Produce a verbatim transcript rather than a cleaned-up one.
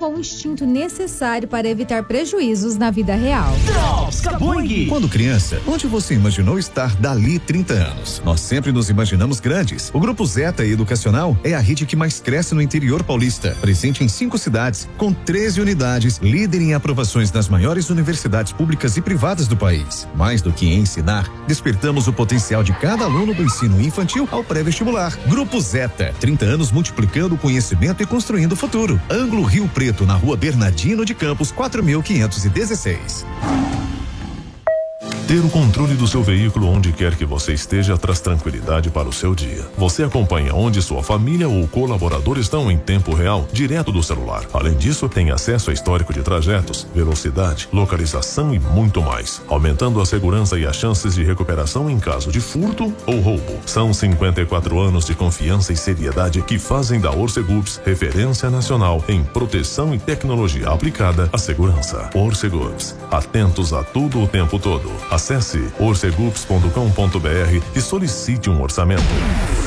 com o instinto necessário para evitar prejuízos na vida real. Drops Cabong. Quando criança, onde você imaginou estar dali trinta anos? Nós sempre nos imaginamos grandes. O Grupo Zeta Educacional é a rede que mais cresce no interior paulista, presente em cinco cidades, com treze unidades, líder em aprovações nas maiores universidades públicas e privadas do país. Mais do que ensinar, despertamos o potencial de cada aluno do ensino infantil ao pré-vestibular. Grupo Zeta, trinta anos multiplicando o conhecimento e construindo o futuro. Ângulo Rio Preto, na rua Bernardino de Campos, quatro mil quinhentos e dezesseis. Ter o controle do seu veículo onde quer que você esteja traz tranquilidade para o seu dia. Você acompanha onde sua família ou colaborador estão em tempo real, direto do celular. Além disso, tem acesso a histórico de trajetos, velocidade, localização e muito mais, aumentando a segurança e as chances de recuperação em caso de furto ou roubo. São cinquenta e quatro anos de confiança e seriedade que fazem da Orcegups referência nacional em proteção e tecnologia aplicada à segurança. Orcegups, atentos a tudo o tempo todo. Acesse orcegups ponto com ponto br e solicite um orçamento.